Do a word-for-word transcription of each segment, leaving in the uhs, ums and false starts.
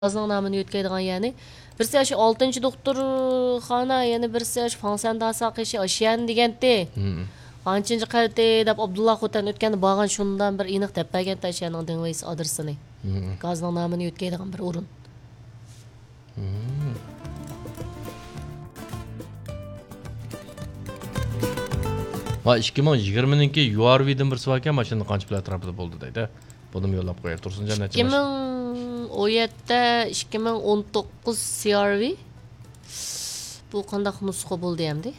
Azning namini yo'tkaydigan ya'ni birsi shu oltinchi doktorxona yana birsi shu Fansandasa qishi Ashiyan deganda. Qanchinchi qavti deb Abdullah Xotan o'tganda borgan shundan bir aniq deb bergan Ashiyanning Dengveys adresini. Gazning namini yo'tkaydigan bir o'rin. Va ikki ming yigirmaninchi U R V'dan bir so'ragan mashina qancha pul atrofida bo'ldi deydi. Buni yo'llab qo'yar Tursunjon necha? ikki ming o'n yetti ikki ming o'n to'qqiz C R V bu qanday nusxa bo'ldi hamdi?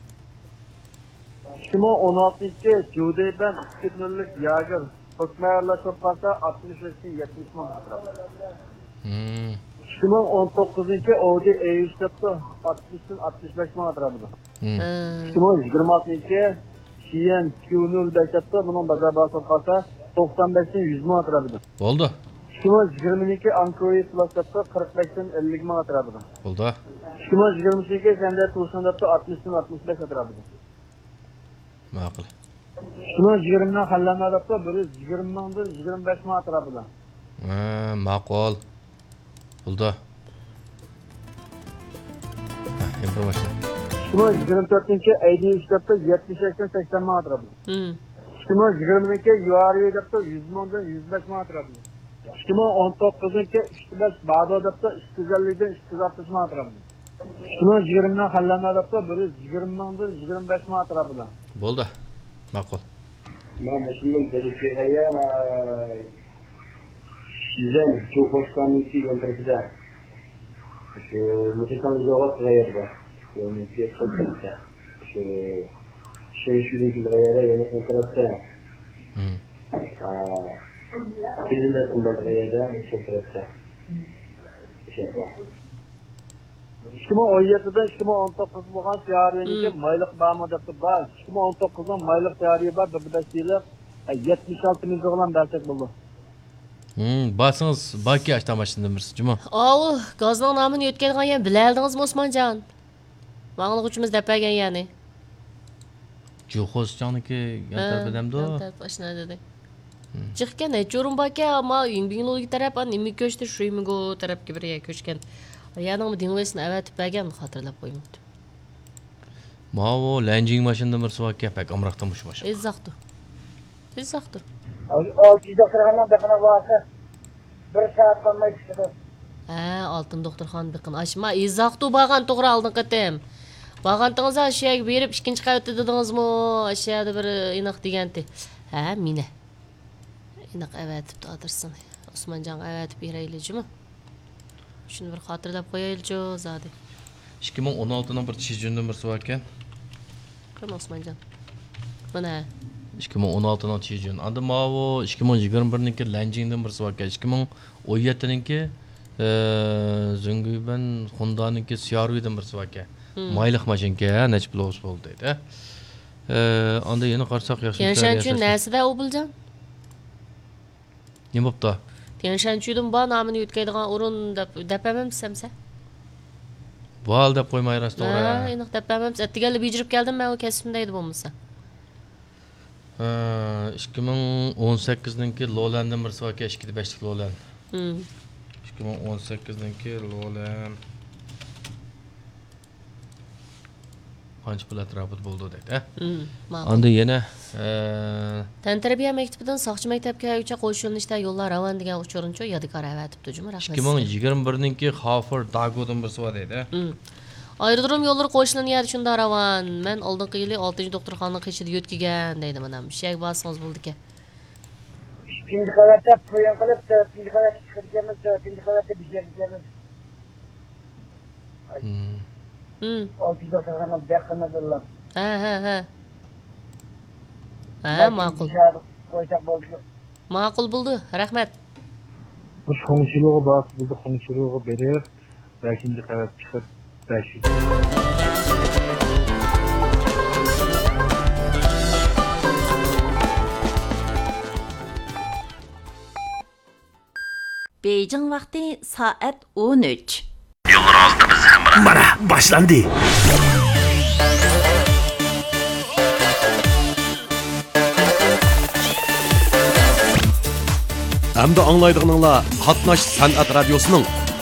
ikki ming o'n oltinchi Jude'dan ikki nollik Yager Hokmayarlashib qolsa altmış beş yetmiş ming atrofida. Hmm. ikki ming o'n to'qqizinchi Audi A üç depti altmış altmış beş ming atrofida. ikki ming yigirma oltinchi Xi'an Q nol besh depti bunun bazar basib qolsa to'qson besh yuz ming atrofida. Bo'ldi. ikki ming yigirmaninchi Android Plus depti qirq besh ellik ming atrofida. Bo'ldi. ikki ming yigirma uchinchi Hyundai Tucson depti altmış altmış besh atrofida. Ma'qul. ikki ming yigirmadan xallanma depti bir yuz yigirma mingdan yigirma besh ming atrofida. Ha, ma'qul. Bo'ldi. Ha, informatsiya. ikki ming yigirma to'rtinchi A D üç depti yetmiş seksen ming atrofida. ikki ming yigirmaninchi U R V depti yuz mingdan yuz besh ming atrofida. ikki ming o'n to'qqizinchi ikki besh Bado depti ikki yuz ellikdan ikki yuz oltmish ming atrofida. ikki ming yigirmadan xallanma depti bir yuz yigirma mingdan yigirma besh ming atrofida. Bo'ldi. Ma'qul. Ben şimdi Beliköy'e sizden çok hoşlanmıştı yöntemde. Şu mutlaka cevap verirdi. Yani bir sohbette. Şu şey şu ilgilere yeni enteresan. Hmm. Aa, bizimle kullanmaya sohbette. Şey var. ikki ming o'n yettidan ikki ming o'n to'qqiz bo'lgan tayyorgarlikka mayliq bormi deb bor. ikki ming o'n to'qqizdan mayliq tayyorgarlik bor, bir besh yillik yetmish olti ming bilan bersak bo'ldi. Hmm, basınız baki açtı mashinadan birisi, Juma. Avu, gazning namini yo'tkaydigan yana bilardingizmi Osmonjon? Ma'lum uchimiz deb bergan ya'ni. Juxosjoniki yantarpedamdo. Yantarpashna dedi. Chiqqan necho'rin baka, ammo Yingbinglogi taraf an nima ko'chdi, Shrimingo tarafga birga ko'chgan. Yanım Dengveysni avatib bergan xotirlab qo'ymoqdi. Mavo Lanjing mashinadan bir so'ragan pek amroqdan mush mashina. Izzaqdir. Izzaqdir. Oltinchi doktorxonadan biqina borsa bir soat qolmay chiqdi. Ha, oltin doktorxona biqin. Ashma izzaqdi borgan to'g'ri oldin qatim. Borgantingiz ashiyaga berib ikkinchi qavatda dedingizmi? Ashiyada bir aniq deganti. Ha, mina. Aniq avatibdi adresin. Osmonjon avatib beraylikmi? Shuni bir xotirlab qo'yaylik-ku zodi. ikki ming o'n oltidan bir Chijundan bir so'ragan. Kim Osmonjon? Mana ikki ming o'n oltidan Chijun. Anda mavo ikki ming yigirma birninki Lanjingdan bir so'ragan. ikki ming o'n yettininki Zunguyban Hondaninki C R V'dan bir so'ragan. Mayliq mashinka necha pul bo'ldi deydi. Anda yana qarsak yaxshi. Tianshanchun nasida u biljan? Nima bo'pti? Tianshanchudun bor namini yo'tkaydigan o'rin deb depamam samsa. Val deb qo'ymay rast to'g'ri. Ha, aniq depamam. Attigalib yijirib keldim men u kasbimda edi bo'lmasa. ikki ming o'n sakkizinchi Lolandan bir so'ragan ikki beshlik Lolan. Hmm. ikki ming o'n sakkizinchi Lolan qancha pul atrofida bo'ldi deydi. Ma'qul. Anda yana Tantarbiya maktabidan soqchi maktabga uchun qo'shilishda yo'llar ravon degan uchurinchi yodgor avatibdi juma rahmat. ikki ming yigirma birninki Xafir Dagodan bir so'ra deydi. Aerodrom yo'llari qo'shilinyapti shunda ravon. Men oldingi yili oltinchi doktorxona qishida yo'tkigan deydi mana. Shak basingiz bo'ldi-ku. İkinci kavatta program qilib, ikinci kavatta chiqirganmiz, ikinci kavatta bitirganmiz. Hmm. oltinchi doktorxona biqinadilar. Ha, ha, ha. Ha, ma'qul. Qo'ysak bo'ldi. Ma'qul bo'ldi. Rahmat. Bu xonchilig'i bor, bu xonchilig'i berib, beshinchi qavat chiqib, besh yuz. 北京vakti saat o'n uch. Yollar aldığımız hemen. Mana başlandı. Hamda anglaydiganlar Qatnash san'at radiosuning